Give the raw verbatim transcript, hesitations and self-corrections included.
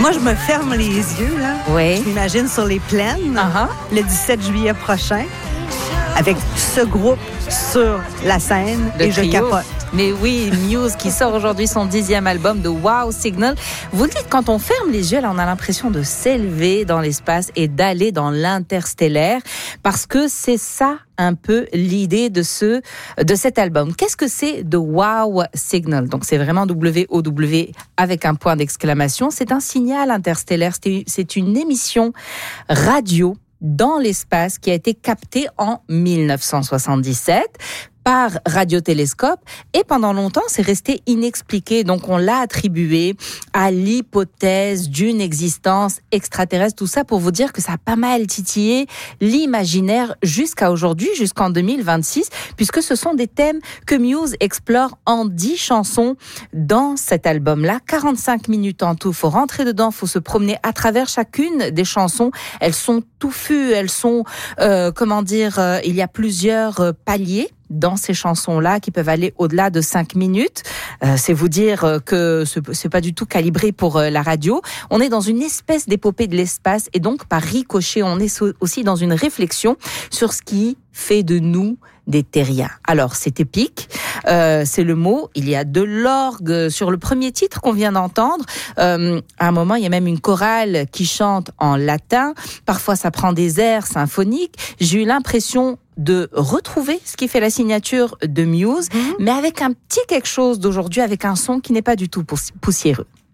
Moi, je me ferme les yeux, là. Oui. Je m'imagine sur les plaines, Uh-huh. le dix-sept juillet prochain, avec ce groupe sur la scène, Le et je trio. capote. Mais oui, Muse qui sort aujourd'hui son dixième album de Wow Signal. Vous le dites, quand on ferme les yeux, là, on a l'impression de s'élever dans l'espace et d'aller dans l'interstellaire, parce que c'est ça un peu l'idée de ce de cet album. Qu'est-ce que c'est de Wow Signal? Donc c'est vraiment W O W avec un point d'exclamation. C'est un signal interstellaire. C'est, c'est une émission radio dans l'espace qui a été captée en dix-neuf cent soixante-dix-sept par radiotélescope, et pendant longtemps, c'est resté inexpliqué. Donc, on l'a attribué à l'hypothèse d'une existence extraterrestre. Tout ça pour vous dire que ça a pas mal titillé l'imaginaire jusqu'à aujourd'hui, jusqu'en deux mille vingt-six, puisque ce sont des thèmes que Muse explore en dix chansons dans cet album-là. quarante-cinq minutes en tout. Faut rentrer dedans, faut se promener à travers chacune des chansons. Elles sont touffues, elles sont, euh, comment dire, euh, il y a plusieurs euh, paliers dans ces chansons-là qui peuvent aller au-delà de cinq minutes. Euh, c'est vous dire que ce c'est pas du tout calibré pour euh, la radio. On est dans une espèce d'épopée de l'espace, et donc par ricochet, on est so- aussi dans une réflexion sur ce qui fait de nous des terriens. Alors, c'est épique, euh, c'est le mot. Il y a de l'orgue sur le premier titre qu'on vient d'entendre. Euh, à un moment, il y a même une chorale qui chante en latin. Parfois, ça prend des airs symphoniques. J'ai eu l'impression de retrouver ce qui fait la signature de Muse, mmh. mais avec un petit quelque chose d'aujourd'hui, avec un son qui n'est pas du tout poussiéreux.